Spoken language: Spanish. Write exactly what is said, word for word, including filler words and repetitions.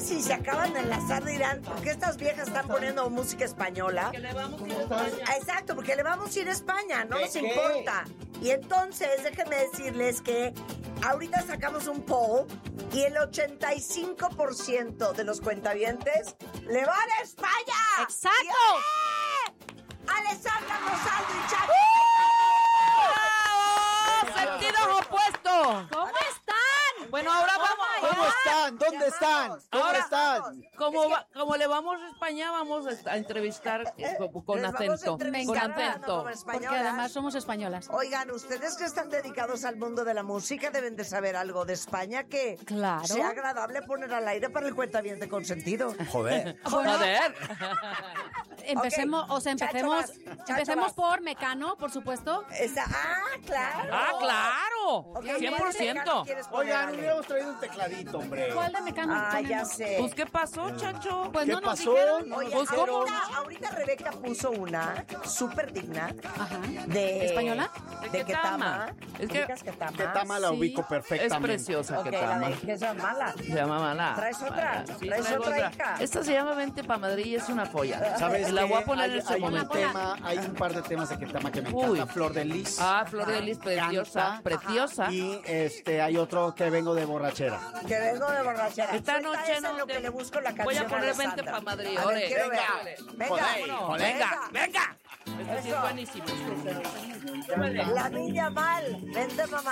si se acaban de enlazar dirán, ¿por qué estas viejas están poniendo música española? Que le vamos a ir a España. Exacto, porque le vamos a ir a España, no ¿Qué, nos qué? importa. Y entonces, déjenme decirles que ahorita sacamos un poll y el ochenta y cinco por ciento de los cuentavientes le van a España. ¡Exacto! ¡Yeah! Alessandra Rosaldo y Chaco. ¡Bravo! ¡Sentidos opuestos! ¿Cómo están? Bueno, ahora vamos. ¿Cómo están? ¿Dónde están? ¿Cómo Ahora están? Como, Es que- va- como le vamos a España, vamos a entrevistar eh, con, con Les vamos a acento. entrevistar Con hablando acento. como Porque españolas. además somos españolas. Oigan, ustedes que están dedicados al mundo de la música deben de saber algo de España que Claro. sea agradable poner al aire para el cuentaviente consentido. Joder. Joder. Empecemos, Ok, o sea, chacho empecemos, vas, chacho empecemos vas. por Mecano, por supuesto. Esa- ah, claro. ¡Ah, claro! Ok, cien por ¿cuál ciento. mecano quieres poner, Oigan, Ale? hubiéramos traído un tecladito, hombre. ¿Cuál de Mecano? Ah, ya ponemos? sé. Pues, ¿qué pasó, chacho? Pues ¿Qué no nos pasó? dijeron. Oye, Pues, ¿cómo? ahorita, ahorita Rebeca puso una súper digna Ajá. de... ¿Española? ¿De De Ketama? Ketama. Es que- ¿Ubicas Ketama? Ketama la Sí. ubico Es perfectamente. preciosa, Ok, que la tama. de que es mala. Se llama Mala. ¿Traes otra? Ah, sí, ¿Traes traigo otra, hija? Esta se llama Vente pa' Madrid y es una joya. ¿Sabes La qué? voy a poner hay, en este hay un momento. tema, hay un par de temas de Ketama que me Uy. encanta. Flor de Lis. Ah, Flor de Lis, preciosa. Canta. Preciosa. Y este hay otro que vengo de borrachera. Que vengo de borrachera. Esta Suelta noche esa no en lo te- que le busco la canción. Voy a poner Alessandra. Vente pa' Madrid, A ver, ore. quiero ver. Venga. Venga, Joder, vámonos. Venga, venga. Este sí es Eso. buenísimo. La niña mal. Vente, mamá.